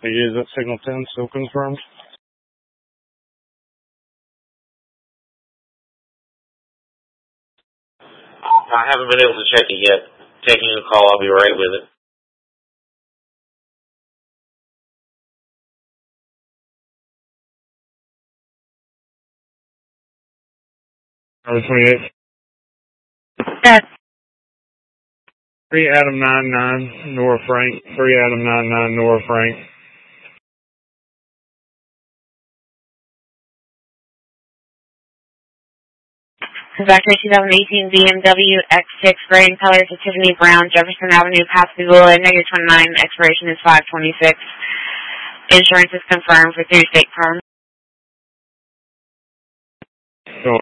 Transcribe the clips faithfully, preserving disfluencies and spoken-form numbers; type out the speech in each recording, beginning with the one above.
Is that signal ten still confirmed? I haven't been able to check it yet. Taking a call, I'll be right with it. Number twenty-eight. Yes. three Adam nine nine, Nora Frank. three Adam nine nine, Nora Frank. Exactly two thousand eighteen B M W X six gray in color to Tiffany Brown, Jefferson Avenue, Pascagoula, negative twenty-nine. Expiration is five twenty-six. Insurance is confirmed for through State Farm. So,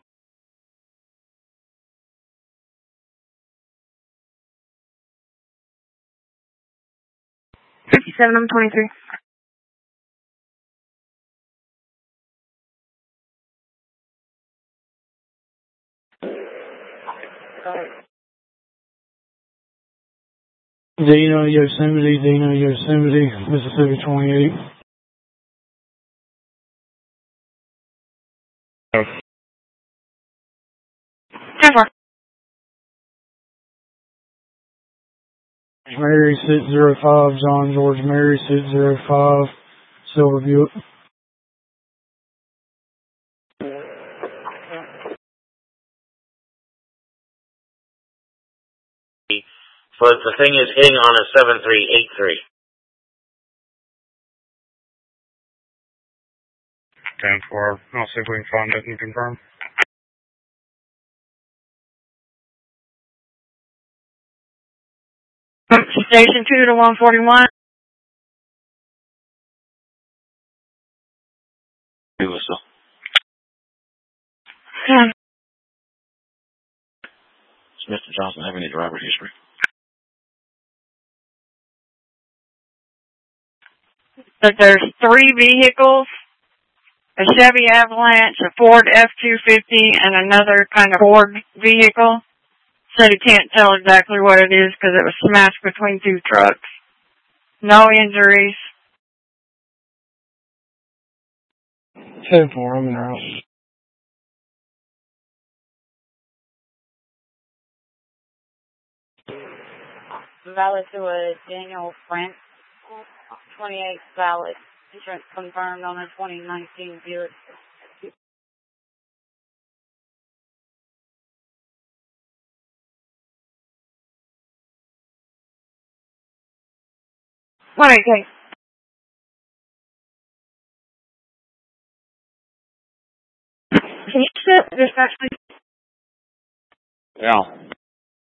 fifty-seven, I'm twenty-three. Dino Yosemite, Dino Yosemite, Mississippi twenty-eight. Oh. Never. Mary six zero five, John George Mary six zero five, Silver Buick. But the thing is hitting on a seven three eight three. ten four. I'll see if we can find it and confirm. Station two to one forty-one. Hey, what's up? Hmm. Does Mister Johnson have any driver history? But there's three vehicles, a Chevy Avalanche, a Ford F two fifty, and another kind of Ford vehicle. Said he can't tell exactly what it is because it was smashed between two trucks. No injuries. ten four, I'm in the house. Valid to a Daniel Frank, twenty-eight valid. Insurance confirmed on a twenty nineteen Buick. What okay? Can you sit this actually? Yeah.